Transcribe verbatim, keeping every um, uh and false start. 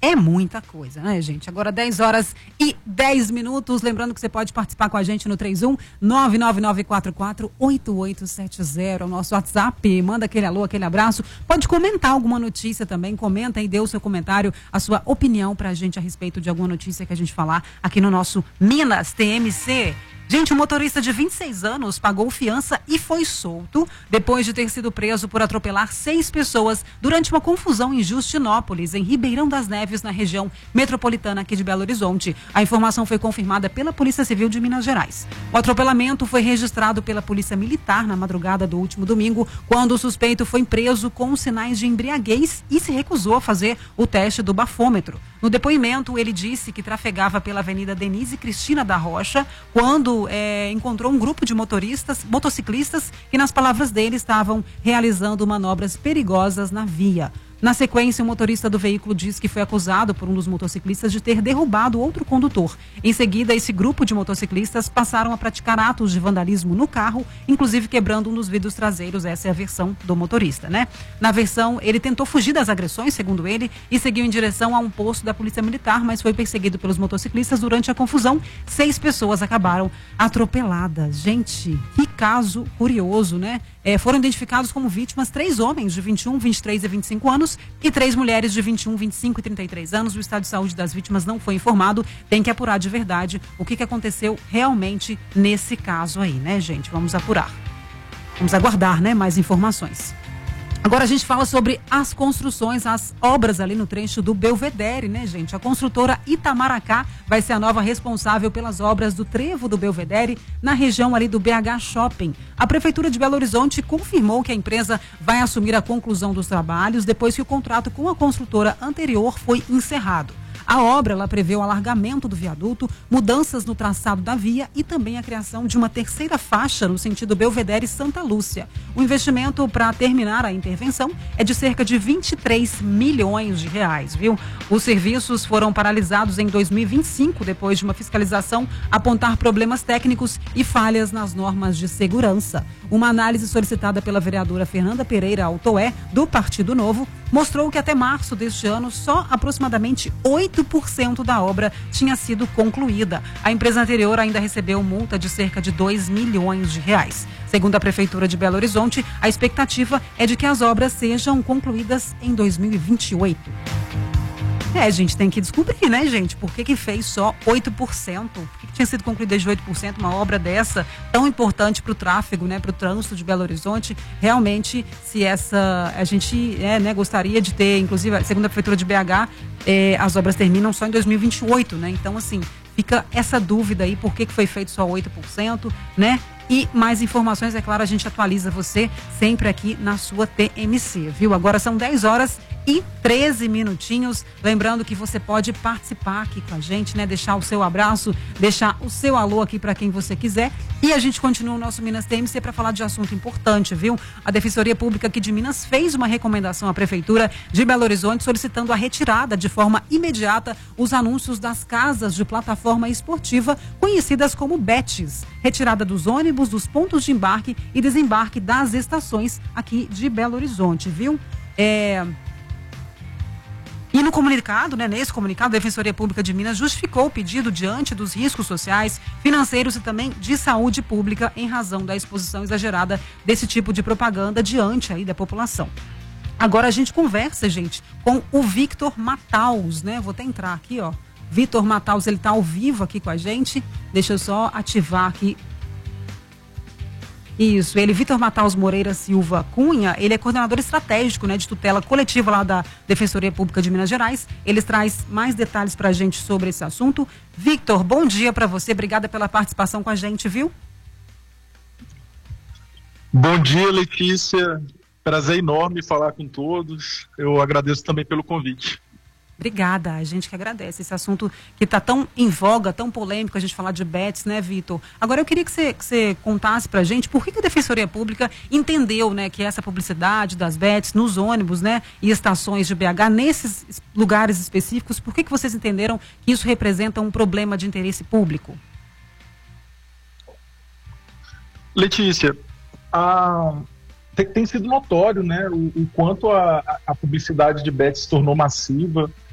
É muita coisa, né, gente? Agora dez horas e dez minutos. Lembrando que você pode participar com a gente no três um nove nove nove quatro quatro oito oito sete zero. É o nosso WhatsApp. Manda aquele alô, aquele abraço. Pode comentar alguma notícia também. Comenta e dê o seu comentário, a sua opinião pra gente a respeito de alguma notícia que a gente falar aqui no nosso Minas T M C. Gente, um motorista de vinte e seis anos pagou fiança e foi solto depois de ter sido preso por atropelar seis pessoas durante uma confusão em Justinópolis, em Ribeirão das Neves, na região metropolitana aqui de Belo Horizonte. A informação foi confirmada pela Polícia Civil de Minas Gerais. O atropelamento foi registrado pela Polícia Militar na madrugada do último domingo, quando o suspeito foi preso com sinais de embriaguez e se recusou a fazer o teste do bafômetro. No depoimento, ele disse que trafegava pela Avenida Denise Cristina da Rocha, quando É, encontrou um grupo de motoristas, motociclistas, que nas palavras dele estavam realizando manobras perigosas na via. Na sequência, o motorista do veículo diz que foi acusado por um dos motociclistas de ter derrubado outro condutor. Em seguida, esse grupo de motociclistas passaram a praticar atos de vandalismo no carro, inclusive quebrando um dos vidros traseiros. Essa é a versão do motorista, né? Na versão, ele tentou fugir das agressões, segundo ele, e seguiu em direção a um posto da Polícia Militar, mas foi perseguido pelos motociclistas. Durante a confusão, seis pessoas acabaram atropeladas. Gente, que caso curioso, né? É, foram identificados como vítimas três homens de vinte e um, vinte e três e vinte e cinco anos e três mulheres de vinte e um, vinte e cinco e trinta e três anos. O estado de saúde das vítimas não foi informado. Tem que apurar de verdade o que, que aconteceu realmente nesse caso aí, né, gente? Vamos apurar. Vamos aguardar, né, mais informações. Agora a gente fala sobre as construções, as obras ali no trecho do Belvedere, né, gente? A construtora Itamaracá vai ser a nova responsável pelas obras do trevo do Belvedere, na região ali do B H Shopping. A Prefeitura de Belo Horizonte confirmou que a empresa vai assumir a conclusão dos trabalhos depois que o contrato com a construtora anterior foi encerrado. A obra ela prevê o alargamento do viaduto, mudanças no traçado da via e também a criação de uma terceira faixa no sentido Belvedere Santa Lúcia. O investimento para terminar a intervenção é de cerca de vinte e três milhões de reais, viu? Os serviços foram paralisados em dois mil e vinte e cinco depois de uma fiscalização apontar problemas técnicos e falhas nas normas de segurança. Uma análise solicitada pela vereadora Fernanda Pereira Altoé, do Partido Novo, mostrou que até março deste ano só aproximadamente oito por cento da obra tinha sido concluída. A empresa anterior ainda recebeu multa de cerca de dois milhões de reais. Segundo a Prefeitura de Belo Horizonte, a expectativa é de que as obras sejam concluídas em dois mil e vinte e oito. É, a gente tem que descobrir, né, gente? Por que que fez só oito por cento? Por que que tinha sido concluída de oito por cento uma obra dessa, tão importante para o tráfego, né, para o trânsito de Belo Horizonte? Realmente, se essa... A gente é, né, gostaria de ter, inclusive, segundo a Prefeitura de B H, é, as obras terminam só em dois mil e vinte e oito, né? Então, assim, fica essa dúvida aí, por que que foi feito só oito por cento, né? E mais informações, é claro, a gente atualiza você sempre aqui na sua T M C, viu? Agora são dez horas e treze minutinhos. Lembrando que você pode participar aqui com a gente, né? Deixar o seu abraço, deixar o seu alô aqui para quem você quiser. E a gente continua o nosso Minas T M C para falar de assunto importante, viu? A Defensoria Pública aqui de Minas fez uma recomendação à Prefeitura de Belo Horizonte solicitando a retirada de forma imediata os anúncios das casas de plataforma esportiva conhecidas como betes. Retirada dos ônibus, dos pontos de embarque e desembarque das estações aqui de Belo Horizonte, viu? É... E no comunicado, né, nesse comunicado, a Defensoria Pública de Minas justificou o pedido diante dos riscos sociais, financeiros e também de saúde pública em razão da exposição exagerada desse tipo de propaganda diante aí da população. Agora a gente conversa, gente, com o Victor Mataus, né? Vou até entrar aqui, ó. Victor Mataus, ele tá ao vivo aqui com a gente. Deixa eu só ativar aqui. Isso, ele, Victor Mataus Moreira Silva Cunha, ele é coordenador estratégico, né, de tutela coletiva lá da Defensoria Pública de Minas Gerais. Ele traz mais detalhes pra gente sobre esse assunto. Victor, bom dia para você, obrigada pela participação com a gente, viu? Bom dia, Letícia, prazer enorme falar com todos, eu agradeço também pelo convite. Obrigada, a gente que agradece esse assunto que está tão em voga, tão polêmico, a gente falar de bets, né, Vitor? Agora eu queria que você, que você contasse pra gente por que, que a Defensoria Pública entendeu, né, que essa publicidade das bets nos ônibus, né, e estações de B H, nesses lugares específicos, por que, que vocês entenderam que isso representa um problema de interesse público? Letícia, a... tem, tem sido notório, né, o, o quanto a, a publicidade de bets se tornou massiva.